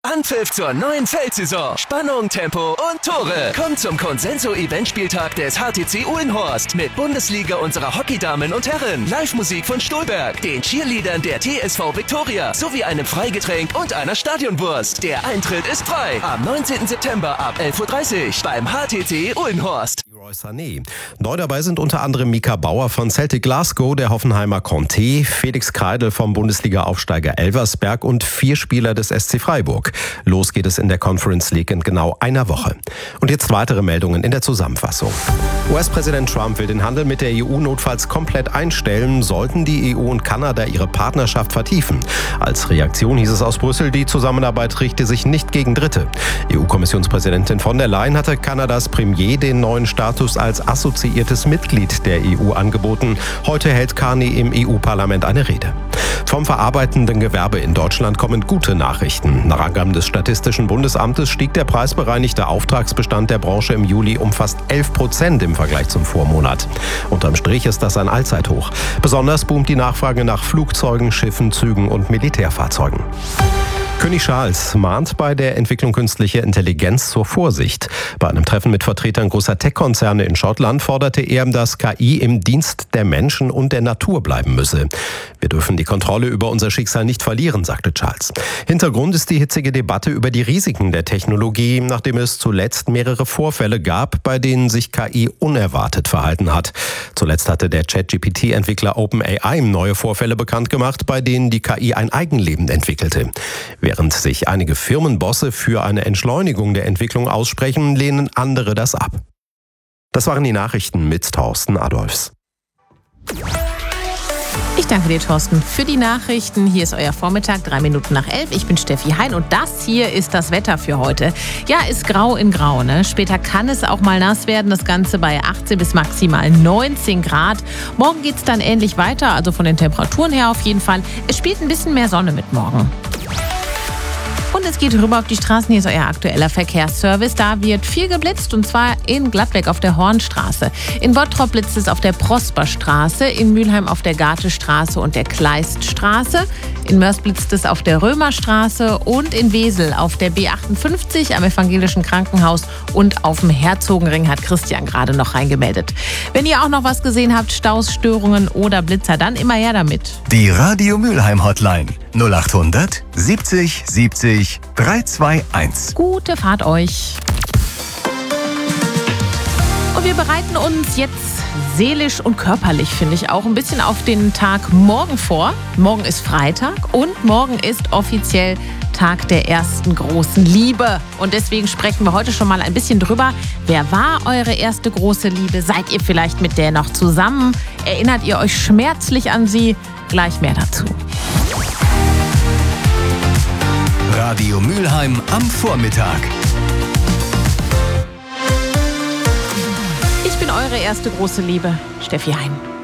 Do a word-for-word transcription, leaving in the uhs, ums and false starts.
Anpfiff zur neuen Feldsaison. Spannung, Tempo und Tore. Kommt zum Consenso-Eventspieltag des H T C Uhlenhorst mit Bundesliga unserer Hockeydamen und Herren, Live-Musik von Stolberg, den Cheerleadern der T S V Viktoria sowie einem Freigetränk und einer Stadionwurst. Der Eintritt ist frei. Am neunzehnten September ab elf Uhr dreißig beim H T C Uhlenhorst. Sané. Neu dabei sind unter anderem Mika Bauer von Celtic Glasgow, der Hoffenheimer Conte, Felix Kreidel vom Bundesliga-Aufsteiger Elversberg und vier Spieler des S C Freiburg. Los geht es in der Conference League in genau einer Woche. Und jetzt weitere Meldungen in der Zusammenfassung. U S-Präsident Trump will den Handel mit der E U notfalls komplett einstellen, sollten die E U und Kanada ihre Partnerschaft vertiefen. Als Reaktion hieß es aus Brüssel, die Zusammenarbeit richte sich nicht gegen Dritte. E U-Kommissionspräsidentin von der Leyen hatte Kanadas Premier den neuen Status als assoziiertes Mitglied der E U angeboten. Heute hält Carney im E U-Parlament eine Rede. Vom verarbeitenden Gewerbe in Deutschland kommen gute Nachrichten. Nach Angaben des Statistischen Bundesamtes stieg der preisbereinigte Auftragsbestand der Branche im Juli um fast elf Prozent im Vergleich zum Vormonat. Unterm Strich ist das ein Allzeithoch. Besonders boomt die Nachfrage nach Flugzeugen, Schiffen, Zügen und Militärfahrzeugen. König Charles mahnt bei der Entwicklung künstlicher Intelligenz zur Vorsicht. Bei einem Treffen mit Vertretern großer Tech-Konzerne in Schottland forderte er, dass K I im Dienst der Menschen und der Natur bleiben müsse. Wir dürfen die Kontrolle über unser Schicksal nicht verlieren, sagte Charles. Hintergrund ist die hitzige Debatte über die Risiken der Technologie, nachdem es zuletzt mehrere Vorfälle gab, bei denen sich K I unerwartet verhalten hat. Zuletzt hatte der ChatGPT G P T-Entwickler OpenAI neue Vorfälle bekannt gemacht, bei denen die K I ein Eigenleben entwickelte. Während sich einige Firmenbosse für eine Entschleunigung der Entwicklung aussprechen, lehnen andere das ab. Das waren die Nachrichten mit Thorsten Adolfs. Ich danke dir, Thorsten, für die Nachrichten. Hier ist euer Vormittag, drei Minuten nach elf. Ich bin Steffi Hein und das hier ist das Wetter für heute. Ja, ist grau in grau, ne? Später kann es auch mal nass werden. Das Ganze bei achtzehn bis maximal neunzehn Grad. Morgen geht es dann ähnlich weiter, also von den Temperaturen her auf jeden Fall. Es spielt ein bisschen mehr Sonne mit morgen. Und es geht rüber auf die Straßen. Hier ist euer aktueller Verkehrsservice. Da wird viel geblitzt und zwar in Gladbeck auf der Hornstraße. In Bottrop blitzt es auf der Prosperstraße, in Mülheim auf der Gartestraße und der Kleiststraße. In Mörs blitzt es auf der Römerstraße und in Wesel auf der B achtundfünfzig am Evangelischen Krankenhaus und auf dem Herzogenring hat Christian gerade noch reingemeldet. Wenn ihr auch noch was gesehen habt, Staus, Störungen oder Blitzer, dann immer her damit. Die Radio Mülheim Hotline null acht hundert siebzig siebzig drei zwei eins. Gute Fahrt euch. Und wir bereiten uns jetzt seelisch und körperlich, finde ich, auch ein bisschen auf den Tag morgen vor. Morgen ist Freitag und morgen ist offiziell Tag der ersten großen Liebe. Und deswegen sprechen wir heute schon mal ein bisschen drüber. Wer war eure erste große Liebe? Seid ihr vielleicht mit der noch zusammen? Erinnert ihr euch schmerzlich an sie? Gleich mehr dazu. Radio Mülheim am Vormittag. Ich bin eure erste große Liebe, Steffi Hein.